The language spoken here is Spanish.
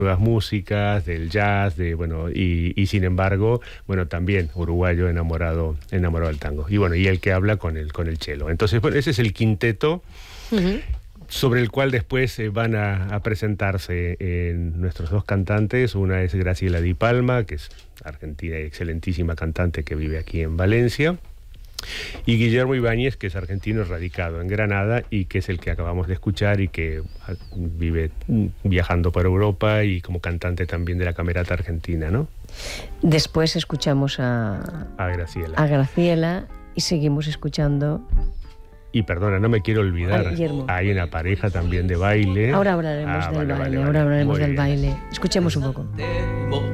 nuevas músicas, del jazz, y sin embargo, también uruguayo enamorado del tango. Y y el que habla con el cello. Entonces, ese es el quinteto sobre el cual después van a presentarse nuestros dos cantantes. Una es Graciela Di Palma, que es argentina y excelentísima cantante que vive aquí en Valencia. Y Guillermo Ibáñez, que es argentino radicado en Granada y que es el que acabamos de escuchar y que vive viajando por Europa y como cantante también de la Camerata Argentina, ¿no? Después escuchamos a Graciela y seguimos escuchando. Y perdona, no me quiero olvidar, hay una pareja también de baile. Ahora hablaremos del baile. Escuchemos un poco.